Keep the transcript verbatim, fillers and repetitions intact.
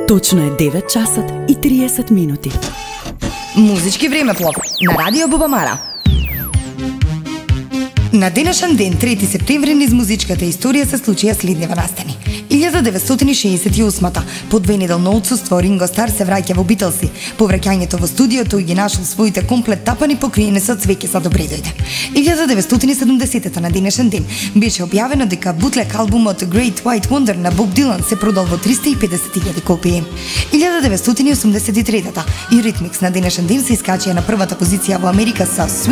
Точно е девет часот и триесет минути. Музички времеплов на Радио Бубамара. На денешен ден, трети септември, низ музичката историја се случија следнива настани. илјада деветстотини шеесет и осма по двенеделно отсуство, Ринго Стар се враќа во Битлси. По враќањето во студиото ги нашол своите комплет тапани покриени со цвеќе за добре дојде. илјада деветстотини седумдесета на денешен ден беше објавено дека бутлек албумот Great White Wonder на Боб Дилан се продал во триста и педесет илјади копии. илјада деветстотини осумдесет и трета Eurythmics на денешен ден се искачија на првата позиција во Америка со